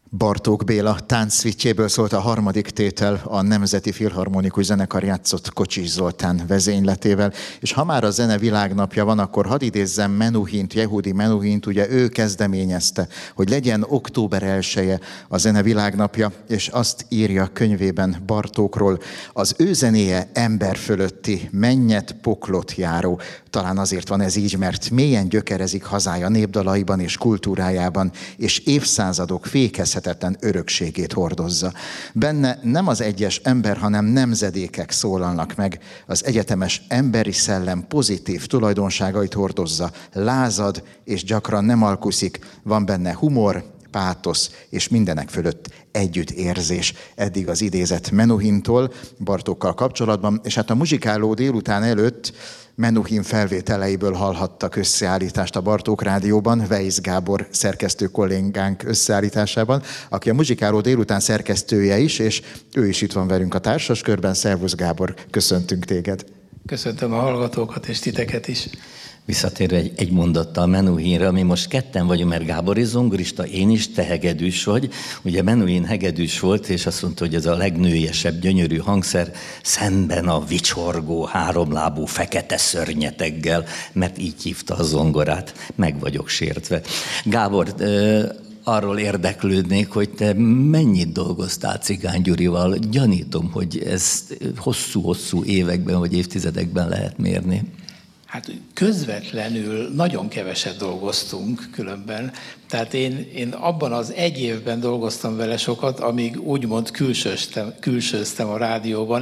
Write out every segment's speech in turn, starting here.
Bartók Béla táncszvitjéből szólt a harmadik tétel, a Nemzeti Filharmonikus Zenekar játszott Kocsis Zoltán vezényletével. És ha már a zene világnapja van, akkor hadd idézzem Menuhint, Yehudi Menuhint, ugye ő kezdeményezte, hogy legyen október 1-e a zene világnapja, és azt írja könyvében Bartókról: az ő zenéje ember fölötti, mennyet, poklot járó. Talán azért van ez így, mert mélyen gyökerezik hazája népdalaiban és kultúrájában, és évszázadok fékezhetetlen örökségét hordozza. Benne nem az egyes ember, hanem nemzedékek szólalnak meg. Az egyetemes emberi szellem pozitív tulajdonságait hordozza, lázad és gyakran nem alkuszik, van benne humor, pátosz és mindenek fölött együttérzés. Eddig az idézet Menuhintól Bartókkal kapcsolatban, és hát a muzsikáló délután előtt Menuhin felvételeiből hallhattak összeállítást a Bartók Rádióban, Weisz Gábor szerkesztő kollégánk összeállításában, aki a muzsikáló délután szerkesztője is, és ő is itt van velünk a társaskörben. Szervusz Gábor, köszöntünk téged. Köszöntöm a hallgatókat és titeket is. Visszatérve egy mondattal Menuhinra, mi most ketten vagyunk, mert Gábor is zongorista, én is, te hegedűs vagy. Ugye Menuhin hegedűs volt, és azt mondta, hogy ez a legnőiesebb, gyönyörű hangszer szemben a vicsorgó, háromlábú, fekete szörnyeteggel, mert így hívta a zongorát. Meg vagyok sértve. Gábor, arról érdeklődnék, hogy te mennyit dolgoztál Cigány Gyurival. Gyanítom, hogy ezt hosszú-hosszú években vagy évtizedekben lehet mérni. Hát közvetlenül nagyon keveset dolgoztunk különben. Tehát én abban az egy évben dolgoztam vele sokat, amíg úgymond külsőztem a rádióban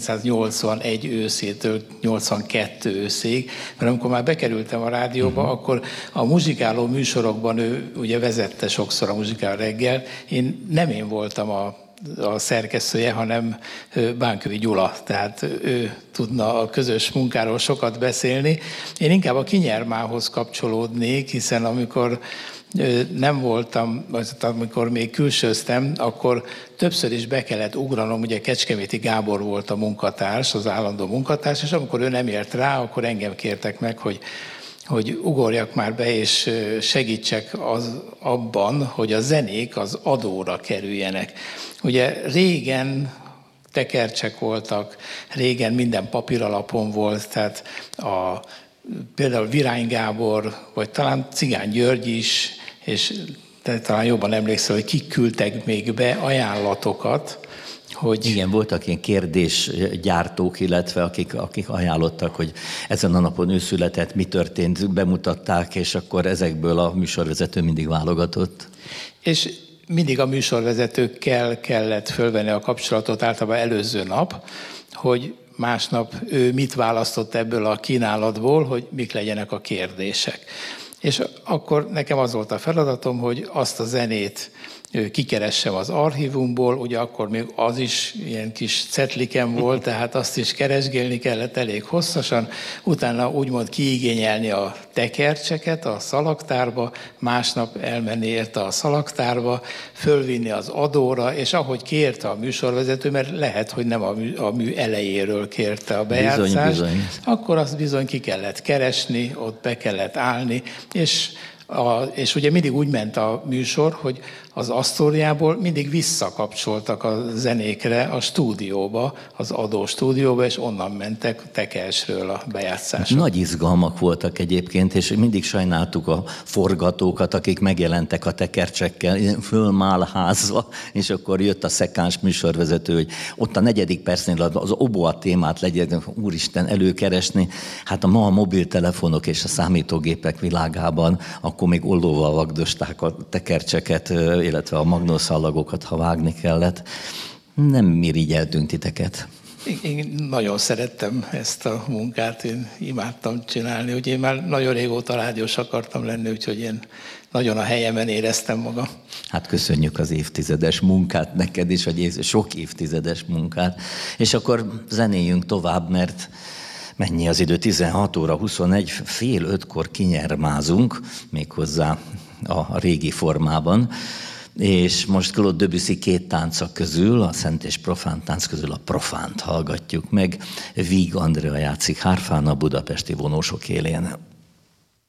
1981 őszétől 82 őszig, mert amikor már bekerültem a rádióba, akkor a muzsikáló műsorokban ő ugye vezette sokszor a Muzsikál reggel. Nem én voltam a szerkesztője, hanem Bánkövi Gyula, tehát ő tudna a közös munkáról sokat beszélni. Én inkább a Kinyermához kapcsolódnék, hiszen amikor nem voltam, amikor még külsőztem, akkor többször is be kellett ugranom, ugye Kecskeméti Gábor volt a munkatárs, az állandó munkatárs, és amikor ő nem ért rá, akkor engem kértek meg, hogy ugorjak már be, és segítsek abban, hogy a zenék az adóra kerüljenek. Ugye régen tekercsek voltak, régen minden papíralapon volt, tehát például Virány Gábor, vagy talán Cigány György is, és talán jobban emlékszel, hogy kik küldtek még be ajánlatokat, hogy... Igen, voltak ilyen kérdésgyártók, illetve akik ajánlottak, hogy ezen a napon ő született, mi történt, bemutatták, és akkor ezekből a műsorvezető mindig válogatott. És mindig a műsorvezetőkkel kellett fölvenni a kapcsolatot, általában előző nap, hogy másnap ő mit választott ebből a kínálatból, hogy mik legyenek a kérdések. És akkor nekem az volt a feladatom, hogy azt a zenét kikeressem az archívumból, ugye akkor még az is ilyen kis cetliken volt, tehát azt is keresgélni kellett elég hosszasan, utána úgymond kiigényelni a tekercseket a szalagtárba, másnap elmenni érte a szalagtárba, fölvinni az adóra, és ahogy kérte a műsorvezető, mert lehet, hogy nem a mű elejéről kérte a bejátszást, bizony. Akkor azt bizony ki kellett keresni, ott be kellett állni, és ugye mindig úgy ment a műsor, hogy az Asztóriából mindig visszakapcsoltak a zenékre a stúdióba, az adó stúdióba, és onnan mentek tekercsről a bejátszások. Nagy izgalmak voltak egyébként, és mindig sajnáltuk a forgatókat, akik megjelentek a tekercsekkel, fölmálházva, és akkor jött a szekáns műsorvezető, hogy ott a 4. percnél az oboa témát legyen, úristen, előkeresni. Hát a mobiltelefonok és a számítógépek világában akkor még ollóval vagdosták a tekercseket, illetve a magnószallagokat, ha vágni kellett. Nem irigyeltünk titeket. Én nagyon szerettem ezt a munkát, én imádtam csinálni, úgyhogy én már nagyon régóta rádiós akartam lenni, úgyhogy én nagyon a helyemen éreztem magam. Hát köszönjük az évtizedes munkát neked is, vagy sok évtizedes munkát. És akkor zenéljünk tovább, mert mennyi az idő? 16 óra 21, fél 5-kor kinyermázunk, méghozzá a régi formában. És most Claude Debussy 2 tánca közül, a szent és profán tánc közül a profánt hallgatjuk meg. Víg Andrea játszik hárfán a budapesti vonósok élén.